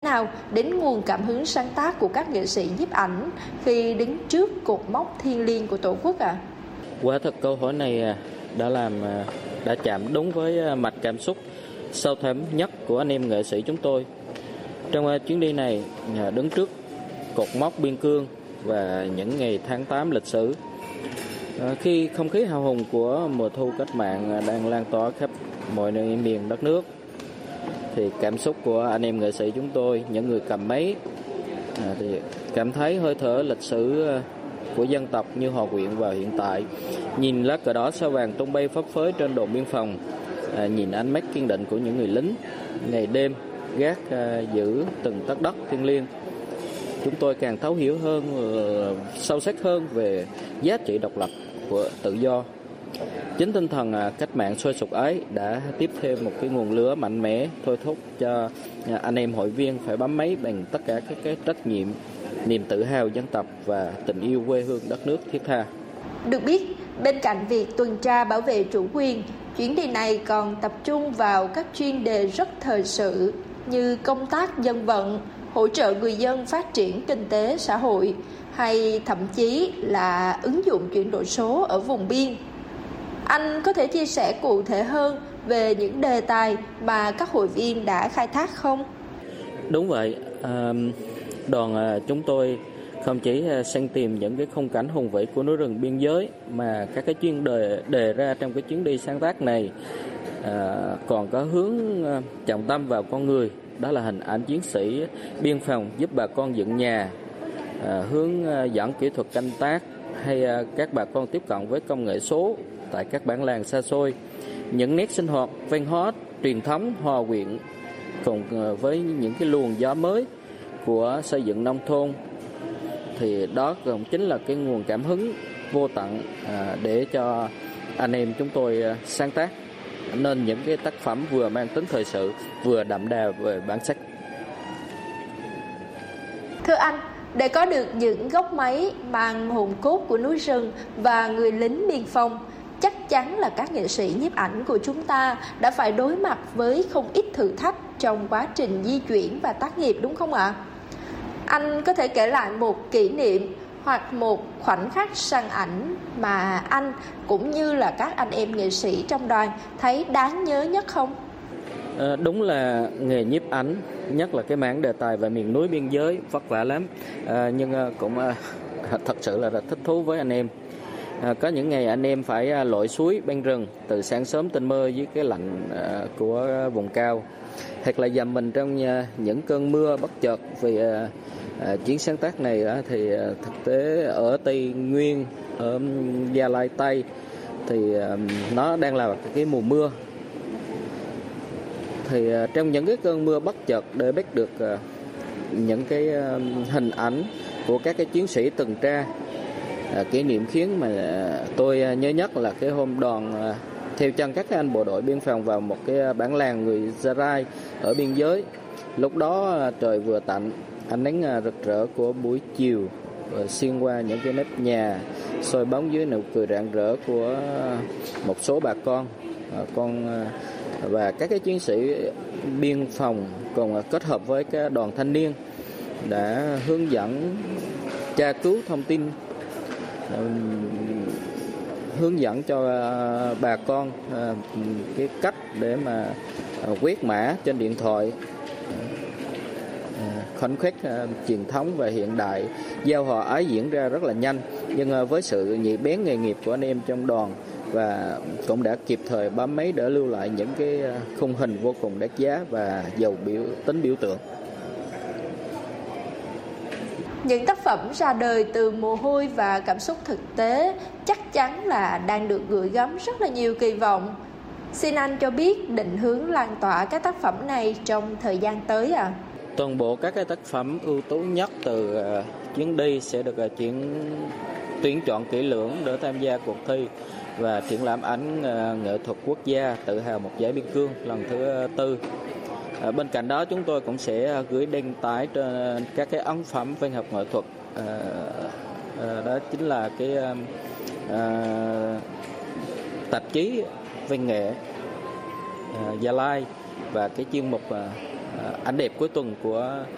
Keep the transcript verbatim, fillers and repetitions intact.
nào đến nguồn cảm hứng sáng tác của các nghệ sĩ nhiếp ảnh khi đứng trước cột mốc thiêng liêng của Tổ quốc ạ? À? Quả thật câu hỏi này đã làm đã chạm đúng với mạch cảm xúc sâu thẳm nhất của anh em nghệ sĩ chúng tôi. Trong chuyến đi này, đứng trước cột mốc biên cương và những ngày tháng tám lịch sử, khi không khí hào hùng của mùa thu cách mạng đang lan tỏa khắp mọi nơi miền đất nước, thì cảm xúc của anh em nghệ sĩ chúng tôi, những người cầm máy, thì cảm thấy hơi thở lịch sử của dân tộc như hòa quyện vào hiện tại. Nhìn lá cờ đỏ sao vàng tung bay phấp phới trên đồn biên phòng, à, nhìn ánh mắt kiên định của những người lính ngày đêm gác à, giữ từng tấc đất thiêng liêng, chúng tôi càng thấu hiểu hơn, uh, sâu sắc hơn về giá trị độc lập của tự do. Chính tinh thần uh, cách mạng sôi sục ấy đã tiếp thêm một cái nguồn lửa mạnh mẽ thôi thúc cho uh, anh em hội viên phải bấm máy bằng tất cả các cái trách nhiệm, niềm tự hào dân tộc và tình yêu quê hương đất nước thiết tha. Được biết, bên cạnh việc tuần tra bảo vệ chủ quyền, chuyến đi này còn tập trung vào các chuyên đề rất thời sự như công tác dân vận, hỗ trợ người dân phát triển kinh tế xã hội, hay thậm chí là ứng dụng chuyển đổi số ở vùng biên. Anh có thể chia sẻ cụ thể hơn về những đề tài mà các hội viên đã khai thác không? Đúng vậy, à, đoàn chúng tôi không chỉ săn tìm những cái khung cảnh hùng vĩ của núi rừng biên giới, mà các cái chuyên đề đề ra trong cái chuyến đi sáng tác này à, còn có hướng trọng tâm vào con người. Đó là hình ảnh chiến sĩ biên phòng giúp bà con dựng nhà, à, hướng dẫn kỹ thuật canh tác, hay à, các bà con tiếp cận với công nghệ số tại các bản làng xa xôi. Những nét sinh hoạt văn hóa truyền thống hòa quyện cùng với những cái luồng gió mới của xây dựng nông thôn, thì đó cũng chính là cái nguồn cảm hứng vô tận à, để cho anh em chúng tôi à, sáng tác nên những cái tác phẩm vừa mang tính thời sự, vừa đậm đà về bản sắc. Thưa anh, để có được những góc máy mang hồn cốt của núi rừng và người lính biên phòng, chắc chắn là các nghệ sĩ nhiếp ảnh của chúng ta đã phải đối mặt với không ít thử thách trong quá trình di chuyển và tác nghiệp, đúng không ạ? Anh có thể kể lại một kỷ niệm hoặc một khoảnh khắc săn ảnh mà anh cũng như là các anh em nghệ sĩ trong đoàn thấy đáng nhớ nhất không? À, đúng là nghề nhiếp ảnh, nhất là cái mảng đề tài về miền núi biên giới vất vả lắm, à, nhưng cũng à, thật sự là rất thích thú với anh em. À, có những ngày anh em phải à, lội suối băng rừng từ sáng sớm tinh mơ dưới cái lạnh à, của vùng cao, hoặc là dầm mình trong à, những cơn mưa bất chợt. Vì à, à, chuyến sáng tác này à, thì à, thực tế ở Tây Nguyên, ở Gia Lai Tây, thì à, nó đang là cái mùa mưa. Thì à, trong những cái cơn mưa bất chợt để bắt được à, những cái à, hình ảnh của các cái chiến sĩ tuần tra. À, kỷ niệm khiến mà tôi nhớ nhất là cái hôm đoàn à, theo chân các anh bộ đội biên phòng vào một cái bản làng người Gia Rai ở biên giới. Lúc đó à, trời vừa tạnh, ánh nắng à, rực rỡ của buổi chiều à, xuyên qua những cái nếp nhà, soi bóng dưới nụ cười rạng rỡ của một số bà con, à, con à, và các cái chiến sĩ biên phòng cùng à, kết hợp với cái đoàn thanh niên đã hướng dẫn tra cứu thông tin, hướng dẫn cho bà con cái cách để mà quét mã trên điện thoại. Khoảnh khắc truyền thống và hiện đại giao hòa ấy diễn ra rất là nhanh, nhưng với sự nhạy bén nghề nghiệp của anh em trong đoàn, và cũng đã kịp thời bấm máy để lưu lại những cái khung hình vô cùng đắt giá và giàu biểu tính biểu tượng. Những tác phẩm ra đời từ mồ hôi và cảm xúc thực tế chắc chắn là đang được gửi gắm rất là nhiều kỳ vọng. Xin anh cho biết định hướng lan tỏa các tác phẩm này trong thời gian tới ạ? À? Toàn bộ các cái tác phẩm ưu tú nhất từ uh, chuyến đi sẽ được uh, chuyển tuyển chọn kỹ lưỡng để tham gia cuộc thi và triển lãm ảnh uh, nghệ thuật quốc gia tự hào một giải biên cương lần thứ uh, tư. À, bên cạnh đó chúng tôi cũng sẽ gửi đăng tải trên các cái ấn phẩm văn học nghệ thuật, à, à, đó chính là cái à, tạp chí văn nghệ à, Gia Lai, và cái chuyên mục à, ảnh đẹp cuối tuần của